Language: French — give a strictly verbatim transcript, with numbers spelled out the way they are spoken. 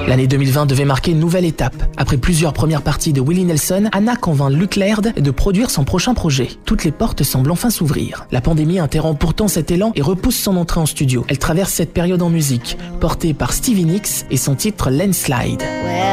L'année deux mille vingt devait marquer une nouvelle étape. Après plusieurs premières parties de Willie Nelson, Anna convainc Luc Laird de produire son prochain projet. Toutes les portes semblent enfin s'ouvrir. La pandémie interrompt pourtant cet élan et repousse son entrée en studio. Elle traverse cette période en musique, portée par Stevie Nicks et son titre Landslide.